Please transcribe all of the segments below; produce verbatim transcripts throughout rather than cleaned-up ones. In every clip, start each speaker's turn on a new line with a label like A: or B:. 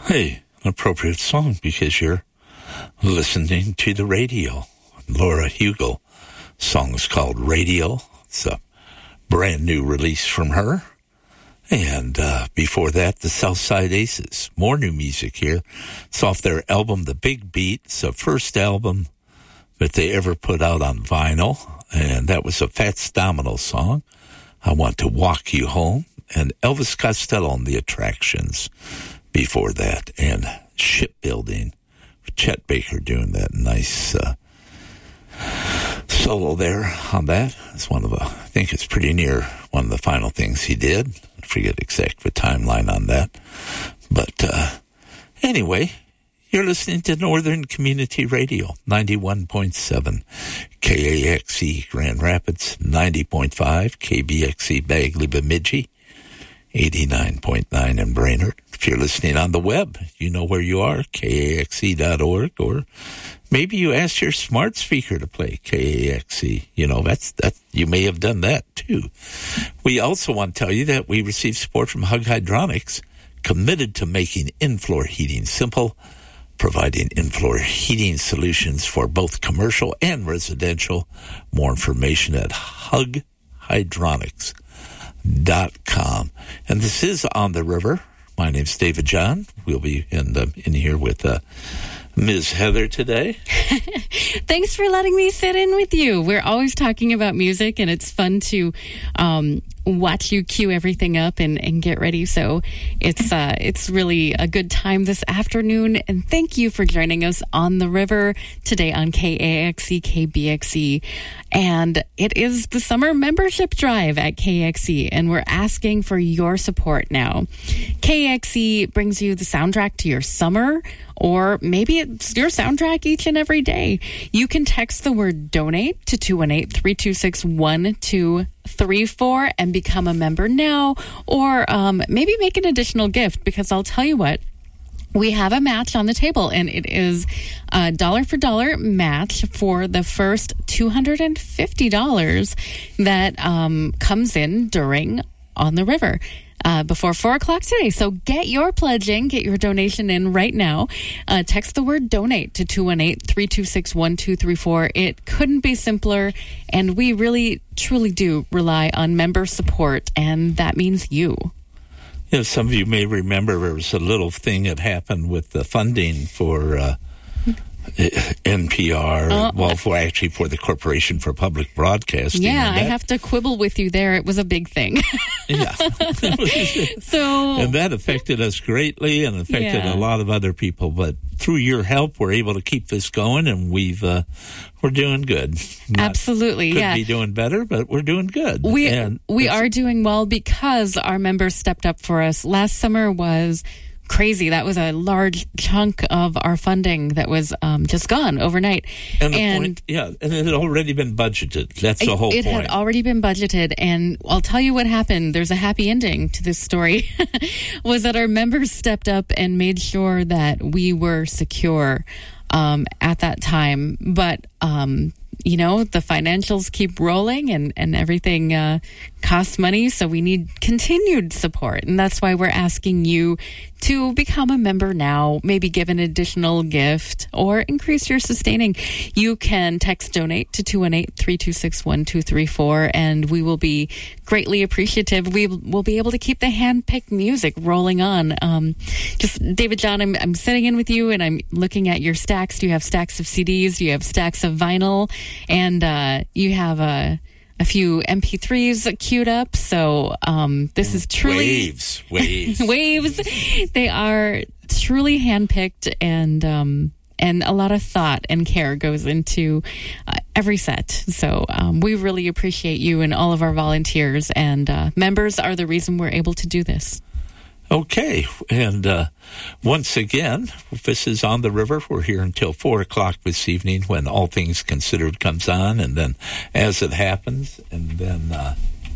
A: Hey, an appropriate song because you're listening to the radio. Laura Hugo. Song is called Radio. It's a brand new release from her. And uh, before that, the Southside Aces. More new music here. It's off their album, The Big Beat. It's the first album that they ever put out on vinyl. And that was a Fats Domino song, I Want to Walk You Home. And Elvis Costello and the Attractions before that. And Shipbuilding. Chet Baker doing that nice uh, solo there on that. It's one of the, I think it's pretty near one of the final things he did. I forget exact the timeline on that. But uh, anyway, you're listening to Northern Community Radio, ninety-one point seven K A X E Grand Rapids, ninety point five K B X E Bagley Bemidji, eighty-nine point nine in Brainerd. If you're listening on the web, you know where you are, K A X E dot org, or maybe you asked your smart speaker to play K A X E. You know, that's that. You may have done that, too. We also want to tell you that we receive support from Hug Hydronics, committed to making in-floor heating simple, providing in-floor heating solutions for both commercial and residential. More information at hug hydronics dot com. And this is On the River. My name's David John. We'll be in, um, in here with uh, Miz Heather today.
B: Thanks for letting me sit in with you. We're always talking about music, and it's fun to um, watch you cue everything up and, and get ready. So it's uh, it's really a good time this afternoon. And thank you for joining us on the river today on K A X E, K B X E. And it is the summer membership drive at K X E, and we're asking for your support now. K X E brings you the soundtrack to your summer, or maybe it's your soundtrack each and every day. You can text the word donate to two one eight, three two six, one two three four and become a member now, or um, maybe make an additional gift, because I'll tell you what, we have a match on the table, and it is a dollar for dollar match for the first two hundred fifty dollars that um, comes in during On the River. Uh, before four o'clock today. So get your pledging, get your donation in right now. Uh, text the word donate to two one eight, three two six, one two three four. It couldn't be simpler, and we really, truly do rely on member support, and that means you.
A: You know, some of you may remember there was a little thing that happened with the funding for uh, N P R, uh, well, for actually for the Corporation for Public Broadcasting.
B: Yeah,
A: that,
B: I have to quibble with you there. It was a big thing.
A: Yeah.
B: So,
A: and that affected us greatly and affected
B: yeah.
A: a lot of other people. But through your help, we're able to keep this going, and we've uh, we're doing good. Not,
B: Absolutely,
A: could
B: yeah.
A: be doing better, but we're doing good.
B: We
A: and
B: we are doing well because our members stepped up for us. Last summer was crazy. That was a large chunk of our funding that was um, just gone overnight.
A: And, the
B: and
A: point, yeah, and it had already been budgeted. That's the whole
B: it, it
A: point.
B: It had already been budgeted, and I'll tell you what happened. There's a happy ending to this story. Was that our members stepped up and made sure that we were secure um, at that time. But um, you know, the financials keep rolling, and and everything uh, costs money, so we need continued support, and that's why we're asking you to become a member now, maybe give an additional gift or increase your sustaining. You can text donate to two one eight, three two six, one two three four, and we will be greatly appreciative. We will be able to keep the hand-picked music rolling on. Um, just, David John, I'm, I'm sitting in with you, and I'm looking at your stacks. Do you have stacks of C Ds? Do you have stacks of vinyl? And uh, you have a... a few M P threes queued up, so um, this is truly...
A: Waves, waves.
B: waves. They are truly handpicked, and um, and a lot of thought and care goes into uh, every set. So um, we really appreciate you and all of our volunteers, and uh, members are the reason we're able to do this.
A: Okay, and uh, once again, this is On the River. We're here until four o'clock this evening when All Things Considered comes on, and then As It Happens, and then uh,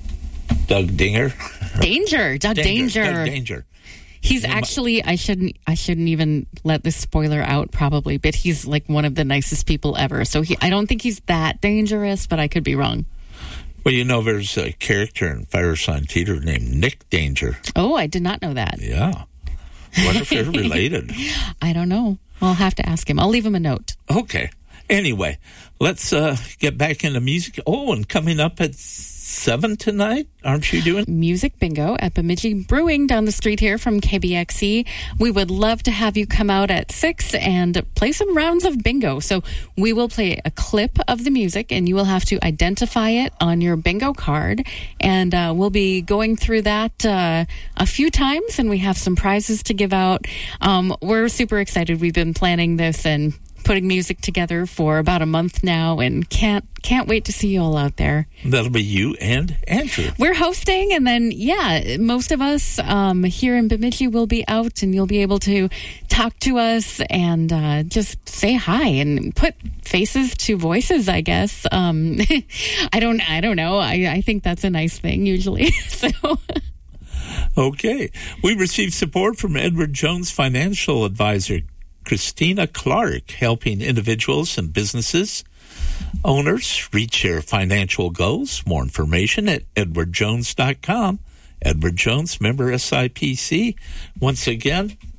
A: Doug Dinger.
B: Danger, Doug Danger.
A: Danger. Doug Danger.
B: He's actually, I shouldn't I shouldn't even let this spoiler out probably, but he's like one of the nicest people ever. So he, I don't think he's that dangerous, but I could be wrong.
A: Well, you know, there's a character in Firesign Theater named Nick Danger.
B: Oh, I did not know that.
A: Yeah. Wonder if they're related.
B: I don't know. I'll have to ask him. I'll leave him a note.
A: Okay. Anyway, let's uh, get back into music. Oh, and coming up at seven tonight, aren't you doing?
B: Music Bingo at Bemidji Brewing down the street here from K B X E. We would love to have you come out at six and play some rounds of bingo. So we will play a clip of the music, and you will have to identify it on your bingo card. And uh, we'll be going through that uh, a few times, and we have some prizes to give out. Um, we're super excited. We've been planning this and putting music together for about a month now, and can't can't wait to see you all out there.
A: That'll be you and Andrew.
B: We're hosting, and then, yeah, most of us um, here in Bemidji will be out, and you'll be able to talk to us and uh, just say hi and put faces to voices, I guess. Um, I don't I don't know. I, I think that's a nice thing usually. So...
A: Okay. We received support from Edward Jones Financial Advisor Christina Clark, helping individuals and businesses owners reach their financial goals. More information at edward jones dot com. Edward Jones, member S I P C. Once again,